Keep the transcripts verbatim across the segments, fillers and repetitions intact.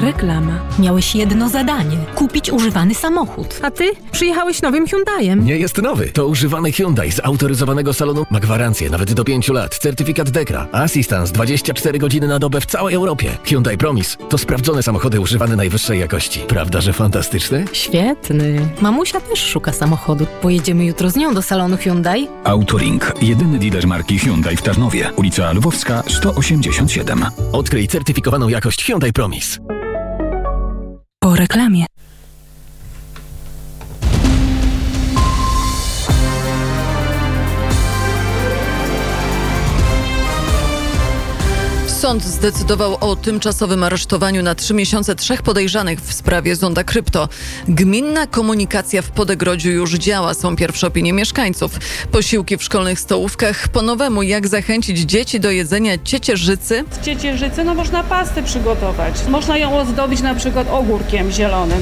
Reklama. Miałeś jedno zadanie. Kupić używany samochód. A ty przyjechałeś nowym Hyundaiem. Nie jest nowy. To używany Hyundai z autoryzowanego salonu. Ma gwarancję nawet do pięciu lat. Certyfikat Dekra. Assistance dwadzieścia cztery godziny na dobę w całej Europie. Hyundai Promise to sprawdzone samochody używane najwyższej jakości. Prawda, że fantastyczny? Świetny. Mamusia też szuka samochodu. Pojedziemy jutro z nią do salonu Hyundai? Autoring. Jedyny dealer marki Hyundai w Tarnowie. Ulica Lwowska sto osiemdziesiąt siedem. Odkryj certyfikowaną jakość Hyundai Promise. Po reklamie. Sąd zdecydował o tymczasowym aresztowaniu na trzy miesiące trzech podejrzanych w sprawie Zonda Krypto. Gminna komunikacja w Podegrodziu już działa, są pierwsze opinie mieszkańców. Posiłki w szkolnych stołówkach po nowemu. Jak zachęcić dzieci do jedzenia ciecierzycy? Z ciecierzycy no można pastę przygotować. Można ją ozdobić na przykład ogórkiem zielonym.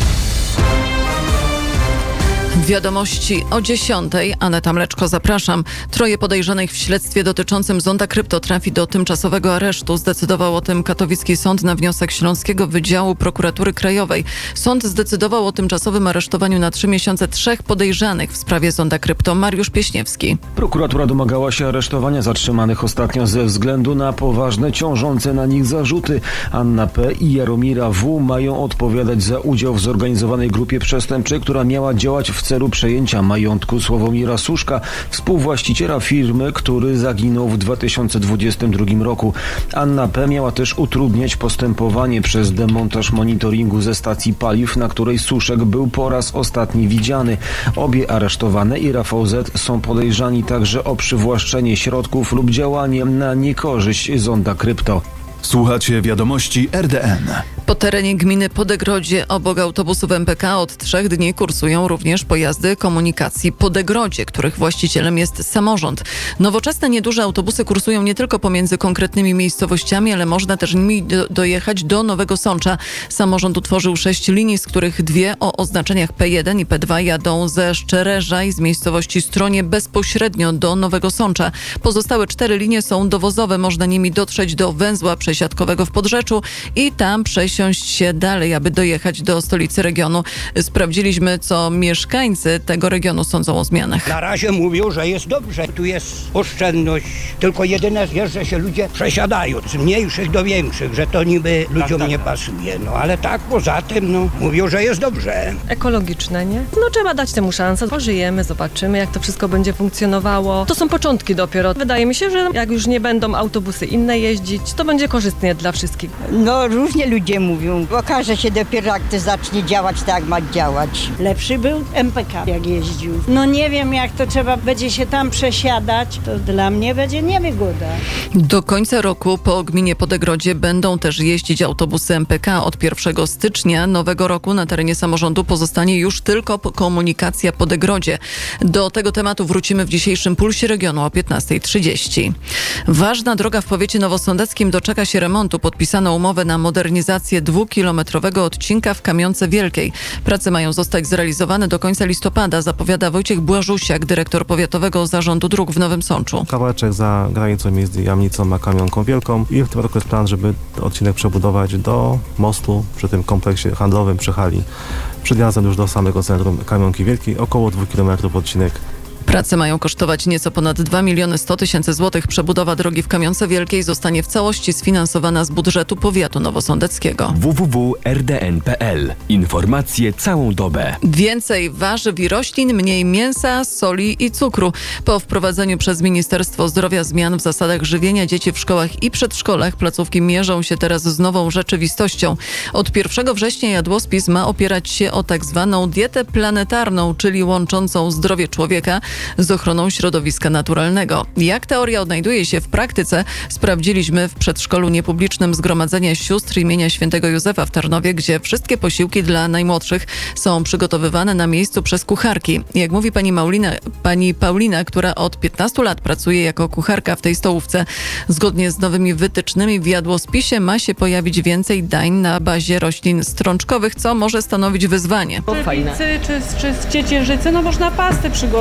Wiadomości o dziesiątej. Aneta Mleczko, zapraszam. Troje podejrzanych w śledztwie dotyczącym Zonda Krypto trafi do tymczasowego aresztu. Zdecydował o tym katowicki sąd na wniosek Śląskiego Wydziału Prokuratury Krajowej. Sąd zdecydował o tymczasowym aresztowaniu na trzy miesiące trzech podejrzanych w sprawie Zonda Krypto. Mariusz Pieśniewski. Prokuratura domagała się aresztowania zatrzymanych ostatnio ze względu na poważne ciążące na nich zarzuty. Anna P. i Jaromira W. mają odpowiadać za udział w zorganizowanej grupie przestępczej, która miała działać w celu przejęcia majątku Sławomira Suszka, współwłaściciela firmy, który zaginął w dwa tysiące dwudziestym drugim roku. Anna P. miała też utrudniać postępowanie przez demontaż monitoringu ze stacji paliw, na której Suszek był po raz ostatni widziany. Obie aresztowane i Rafał Z. są podejrzani także o przywłaszczenie środków lub działanie na niekorzyść Zonda Krypto. Słuchacie wiadomości R D N. Po terenie gminy Podegrodzie obok autobusów M P K od trzech dni kursują również pojazdy komunikacji Podegrodzie, których właścicielem jest samorząd. Nowoczesne, nieduże autobusy kursują nie tylko pomiędzy konkretnymi miejscowościami, ale można też nimi do, dojechać do Nowego Sącza. Samorząd utworzył sześć linii, z których dwie o oznaczeniach P jeden i P dwa jadą ze Szczerzeża i z miejscowości Stronie bezpośrednio do Nowego Sącza. Pozostałe cztery linie są dowozowe. Można nimi dotrzeć do węzła przesiadkowego w Podrzeczu i tam przesiąść się dalej, aby dojechać do stolicy regionu. Sprawdziliśmy, co mieszkańcy tego regionu sądzą o zmianach. Na razie mówią, że jest dobrze. Tu jest oszczędność. Tylko jedyne jest, że się ludzie przesiadają z mniejszych do większych, że to niby ludziom tak, tak. nie pasuje. No ale tak poza tym, no mówią, że jest dobrze. Ekologiczne, nie? No trzeba dać temu szansę. Pożyjemy, zobaczymy, jak to wszystko będzie funkcjonowało. To są początki dopiero. Wydaje mi się, że jak już nie będą autobusy inne jeździć, to będzie korzystnie dla wszystkich. No różnie ludzie mówią. Okaże się dopiero, jak to zacznie działać tak, jak ma działać. Lepszy był M P K, jak jeździł. No nie wiem, jak to trzeba będzie się tam przesiadać, to dla mnie będzie niewygoda. Do końca roku po gminie Podegrodzie będą też jeździć autobusy M P K. Od pierwszego stycznia nowego roku na terenie samorządu pozostanie już tylko komunikacja Podegrodzie. Do tego tematu wrócimy w dzisiejszym Pulsie Regionu o piętnasta trzydzieści. Ważna droga w powiecie nowosądeckim doczeka się remontu. Podpisano umowę na modernizację dwukilometrowego odcinka w Kamionce Wielkiej. Prace mają zostać zrealizowane do końca listopada, zapowiada Wojciech Błażusiak, dyrektor Powiatowego Zarządu Dróg w Nowym Sączu. Kawałeczek za granicą między Jamnicą a Kamionką Wielką i w tym roku jest plan, żeby odcinek przebudować do mostu przy tym kompleksie handlowym przy hali. Przed jazdem już do samego centrum Kamionki Wielkiej, około dwóch kilometrów odcinek. Prace mają kosztować nieco ponad dwa miliony sto tysięcy złotych. Przebudowa drogi w Kamionce Wielkiej zostanie w całości sfinansowana z budżetu powiatu nowosądeckiego. w w w kropka r d n kropka p l. Informacje całą dobę. Więcej warzyw i roślin, mniej mięsa, soli i cukru. Po wprowadzeniu przez Ministerstwo Zdrowia zmian w zasadach żywienia dzieci w szkołach i przedszkolach placówki mierzą się teraz z nową rzeczywistością. Od pierwszego września jadłospis ma opierać się o tak zwaną dietę planetarną, czyli łączącą zdrowie człowieka z ochroną środowiska naturalnego. Jak teoria odnajduje się w praktyce, sprawdziliśmy w przedszkolu niepublicznym Zgromadzenia Sióstr imienia Świętego Józefa w Tarnowie, gdzie wszystkie posiłki dla najmłodszych są przygotowywane na miejscu przez kucharki. Jak mówi pani Paulina, pani Paulina, która od piętnastu lat pracuje jako kucharka w tej stołówce, zgodnie z nowymi wytycznymi w jadłospisie ma się pojawić więcej dań na bazie roślin strączkowych, co może stanowić wyzwanie. Czy pizzy, czy, czy z ciecierzycy, no można pastę przygotować.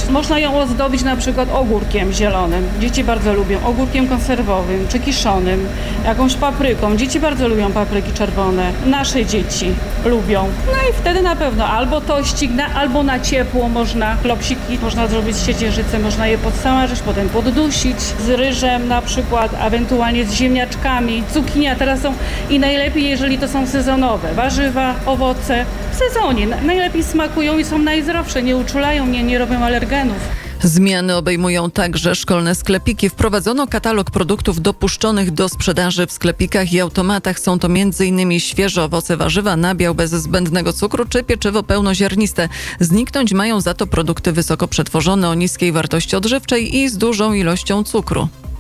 Można ją ozdobić na przykład ogórkiem zielonym. Dzieci bardzo lubią. Ogórkiem konserwowym czy kiszonym. Jakąś papryką. Dzieci bardzo lubią papryki czerwone. Nasze dzieci lubią. No i wtedy na pewno albo tościk, na, albo na ciepło można. Klopsiki można zrobić z ciecierzycy. Można je podsmażyć, potem poddusić z ryżem na przykład, ewentualnie z ziemniaczkami. Cukinia teraz są i najlepiej, jeżeli to są sezonowe. Warzywa, owoce w sezonie. Najlepiej smakują i są najzdrowsze. Nie uczulają, nie, nie robią alergenów. Zmiany obejmują także szkolne sklepiki. Wprowadzono katalog produktów dopuszczonych do sprzedaży w sklepikach i automatach. Są to m.in. świeże owoce, warzywa, nabiał bez zbędnego cukru czy pieczywo pełnoziarniste. Zniknąć mają za to produkty wysoko przetworzone o niskiej wartości odżywczej i z dużą ilością cukru.